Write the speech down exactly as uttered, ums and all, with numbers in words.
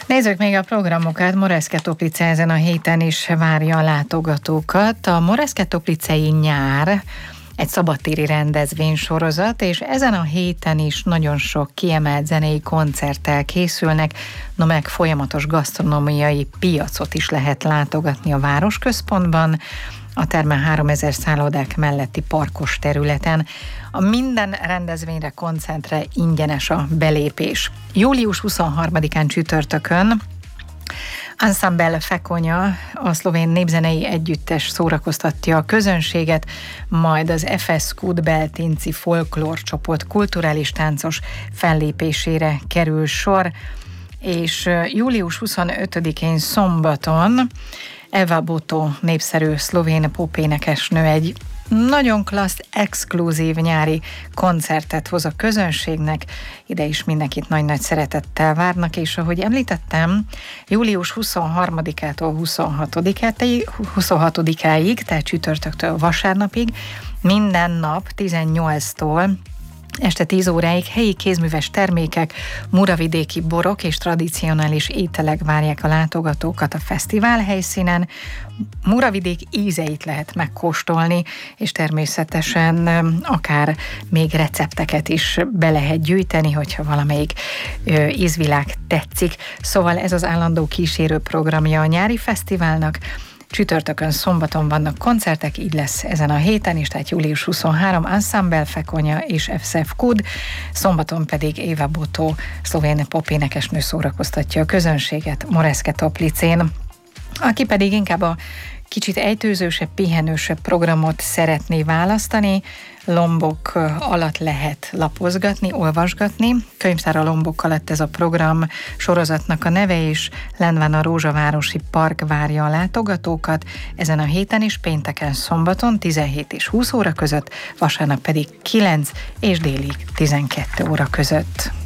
Nézzük még a programokat. Moreszke-Toplice ezen a héten is várja a látogatókat. A Moreszke-Toplicei nyár egy szabadtéri rendezvénysorozat, és ezen a héten is nagyon sok kiemelt zenei koncerttel készülnek, no meg folyamatos gasztronómiai piacot is lehet látogatni a városközpontban, a Terme háromezer szállodák melletti parkos területen. A minden rendezvényre, koncertre ingyenes a belépés. július huszonharmadikán csütörtökön Ensemble Fekonya, a szlovén népzenei együttes szórakoztatja a közönséget, majd az ef es Kud beltinci folklórcsoport kulturális táncos fellépésére kerül sor, és július huszonötödikén szombaton Eva Boto népszerű szlovén popénekesnő egy nagyon klassz, exkluzív nyári koncertet hoz a közönségnek, ide is mindenkit nagy-nagy szeretettel várnak, és ahogy említettem, július huszonharmadikától huszonhatodikáig, tehát csütörtöktől vasárnapig, minden nap tizennyolctól este tíz óráig helyi kézműves termékek, muravidéki borok és tradicionális ételek várják a látogatókat a fesztivál helyszínen. Muravidék ízeit lehet megkóstolni, és természetesen akár még recepteket is be lehet gyűjteni, hogyha valamelyik ö, ízvilág tetszik. Szóval ez az állandó kísérő programja a nyári fesztiválnak. Csütörtökön, szombaton vannak koncertek, így lesz ezen a héten is, tehát július huszonharmadika Ensemble Fekonya és ef es Kud, szombaton pedig Eva Boto, szlovén popénekesnő szórakoztatja a közönséget Moreszke-Toplicén. Aki pedig inkább a kicsit ejtőzősebb, pihenősebb programot szeretné választani, Lombok alatt lehet lapozgatni, olvasgatni. Könyvtár a Lombok alatt ez a program sorozatnak a neve, és lenn van a Rózsavárosi Park várja a látogatókat. Ezen a héten is pénteken, szombaton tizenhét és húsz óra között, vasárnap pedig kilenc és délig tizenkét óra között.